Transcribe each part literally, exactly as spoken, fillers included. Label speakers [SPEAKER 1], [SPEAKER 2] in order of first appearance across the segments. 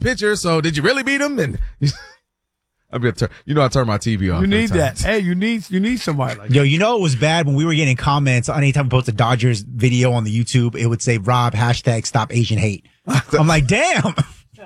[SPEAKER 1] picture. So did you really beat him? And I'm gonna turn, you know, I turn my T V off.
[SPEAKER 2] You need that.
[SPEAKER 1] Times.
[SPEAKER 2] Hey, you need you need somebody like
[SPEAKER 3] Yo,
[SPEAKER 2] that.
[SPEAKER 3] you know it was bad when we were getting comments on anytime we post a Dodgers video on the YouTube. It would say Rob hashtag stop Asian hate. I'm like, damn.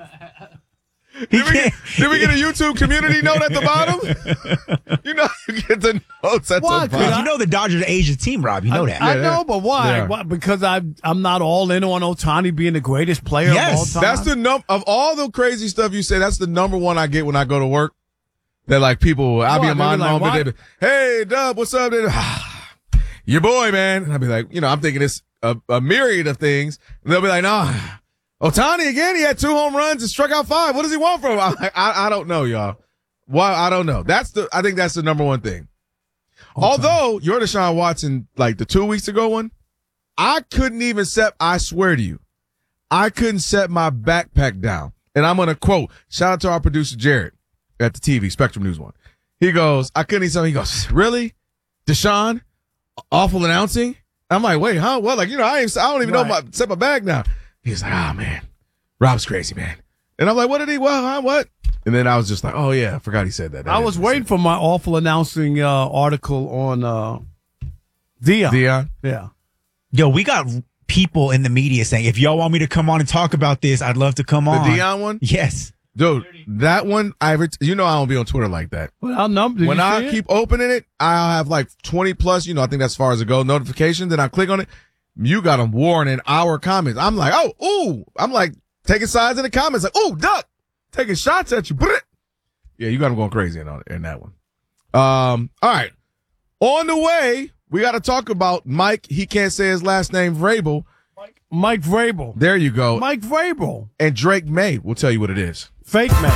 [SPEAKER 1] Did we, get, did we get a YouTube community note at the bottom? You know, you get the notes at
[SPEAKER 2] Why?
[SPEAKER 1] the bottom.
[SPEAKER 3] You know the Dodgers are Asian team, Rob. You know
[SPEAKER 2] I,
[SPEAKER 3] that.
[SPEAKER 2] I
[SPEAKER 1] Yeah,
[SPEAKER 2] know, but why?
[SPEAKER 1] yeah.
[SPEAKER 2] why? Because I I'm not all in on Ohtani being the greatest player
[SPEAKER 3] Yes,
[SPEAKER 2] of all time.
[SPEAKER 1] That's the num of all the crazy stuff you say. That's the number one I get when I go to work. That like people, I'll be
[SPEAKER 2] What?
[SPEAKER 1] in my
[SPEAKER 2] They be like,
[SPEAKER 1] moment.
[SPEAKER 2] what?
[SPEAKER 1] They be, hey, Dub, what's up? They be, your boy, man. And I'll be like, you know, I'm thinking it's a, a myriad of things. And they'll be like, nah, Ohtani again. He had two home runs and struck out five. What does he want from him? I'm like, I, I don't know, y'all. Why? I don't know. That's the. I think that's the number one thing. Although your Deshaun Watson, like the two weeks ago one, I couldn't even set. I swear to you, I couldn't set my backpack down. And I'm gonna quote. Shout out to our producer Jared at the T V Spectrum News One. He goes, I couldn't eat something. He goes, really, Deshaun, awful announcing. I'm like, wait, huh? What? Like, you know, I ain't. I don't even
[SPEAKER 2] Right.
[SPEAKER 1] know my set my bag down. He's like, ah, man, Rob's crazy, man. And I'm like, what did he? Well, huh? What? And then I was just like, oh yeah, I forgot he said that. That
[SPEAKER 2] I
[SPEAKER 1] is
[SPEAKER 2] was
[SPEAKER 1] what he
[SPEAKER 2] waiting for my awful announcing uh, article on uh, Dion.
[SPEAKER 1] said. Dion.
[SPEAKER 2] Yeah.
[SPEAKER 3] Yo, we got people in the media saying, if y'all want me to come on and talk about this, I'd love to come
[SPEAKER 1] The
[SPEAKER 3] on.
[SPEAKER 1] Dion one?
[SPEAKER 3] Yes.
[SPEAKER 1] Dude, that one, I ret- you know I don't be on Twitter like that.
[SPEAKER 2] Well, our number. Did
[SPEAKER 1] When
[SPEAKER 2] you
[SPEAKER 1] I
[SPEAKER 2] see it?
[SPEAKER 1] keep opening it, I'll have like twenty plus, you know, I think that's as far as it goes, notifications, then I click on it. You got them warning our comments. I'm like, oh, ooh. I'm like taking sides in the comments, like, ooh, duck. Taking shots at you. Yeah, you got them going crazy in, in that one. Um, all right. On the way, we got to talk about Mike. He can't say his last name, Vrabel.
[SPEAKER 2] Mike Vrabel.
[SPEAKER 1] There you go.
[SPEAKER 2] Mike Vrabel.
[SPEAKER 1] And Drake May will tell you what it is.
[SPEAKER 2] Fake man.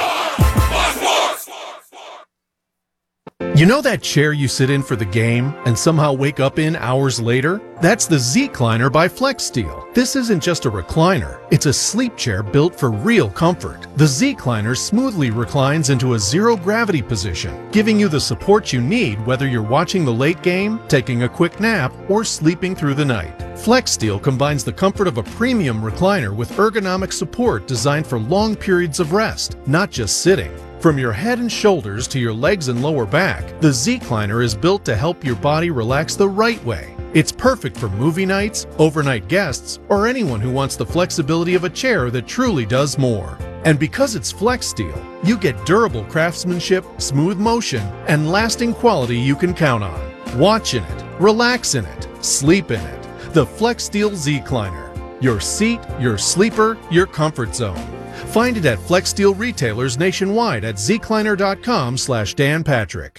[SPEAKER 4] You know that chair you sit in for the game and somehow wake up in hours later? That's the Z-Cliner by FlexSteel. This isn't just a recliner, it's a sleep chair built for real comfort. The Z-Cliner smoothly reclines into a zero-gravity position, giving you the support you need whether you're watching the late game, taking a quick nap, or sleeping through the night. FlexSteel combines the comfort of a premium recliner with ergonomic support designed for long periods of rest, not just sitting. From your head and shoulders to your legs and lower back, the Z-Cliner is built to help your body relax the right way. It's perfect for movie nights, overnight guests, or anyone who wants the flexibility of a chair that truly does more. And because it's FlexSteel, you get durable craftsmanship, smooth motion, and lasting quality you can count on. Watch in it, relax in it, sleep in it. The FlexSteel Z-Cliner. Your seat, your sleeper, your comfort zone. Find it at FlexSteel retailers nationwide at zcliner.com slash Dan Patrick.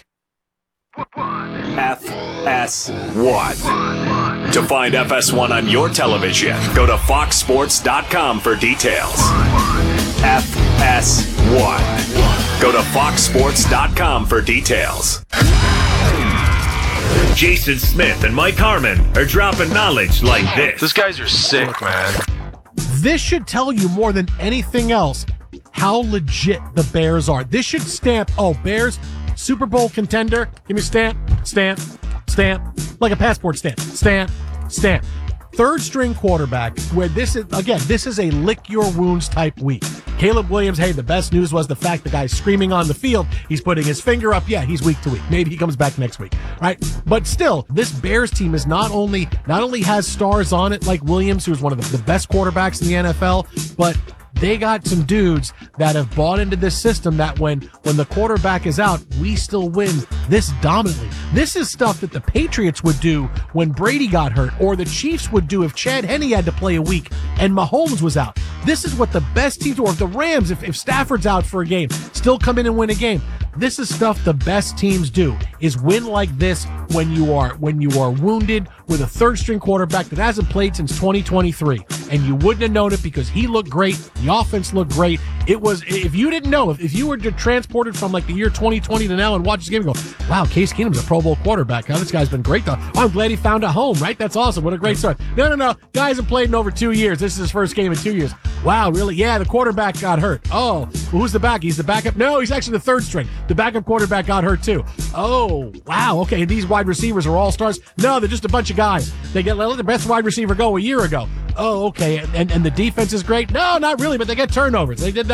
[SPEAKER 5] F S one. To find F S one on your television, go to fox sports dot com for details. F S one. Go to fox sports dot com for details. Jason Smith and Mike Harmon are dropping knowledge like this.
[SPEAKER 6] Those guys are sick, man.
[SPEAKER 7] This should tell you more than anything else how legit the Bears are. This should stamp, oh, Bears, Super Bowl contender. Give me a stamp, stamp, stamp, like a passport stamp, stamp, stamp. Third string quarterback, where this is, again, this is a lick your wounds type week. Caleb Williams, hey, the best news was the fact the guy's screaming on the field. He's putting his finger up. Yeah, he's week to week. Maybe he comes back next week, right? But still, this Bears team is not only, not only has stars on it like Williams, who's one of the, the best quarterbacks in the N F L, but they got some dudes that have bought into this system that when, when the quarterback is out, we still win this dominantly. This is stuff that the Patriots would do when Brady got hurt, or the Chiefs would do if Chad Henne had to play a week and Mahomes was out. This is what the best teams, or if the Rams, if, if Stafford's out for a game, still come in and win a game. This is stuff the best teams do, is win like this when you are when you are wounded with a third string quarterback that hasn't played since twenty twenty-three. And you wouldn't have known it because he looked great. The offense looked great. It was, if you didn't know, if, if you were transported from like the year twenty twenty to now and watch this game and go, wow, Case Keenum's a Pro Bowl quarterback. Now this guy's been great though. Oh, I'm glad he found a home, right? That's awesome. What a great start. No, no, no. Guy hasn't played in over two years. This is his first game in two years. Wow, really? Yeah, the quarterback got hurt. Oh, well, who's the back? He's the backup? No, he's actually the third string. The backup quarterback got hurt too. Oh, wow. Okay, these wide receivers are all stars. No, they're just a bunch of guys. They get let the best wide receiver go a year ago. Oh, okay. And, and the defense is great? No, not really, but they get turnovers. They did that.